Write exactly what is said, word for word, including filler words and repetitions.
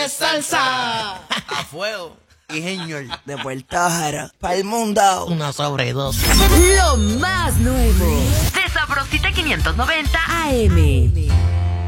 es salsa. A fuego. Y señor. De Puerto Jara para el mundo. Una sobredosis. Lo más nuevo de Sabrosita quinientos noventa A M.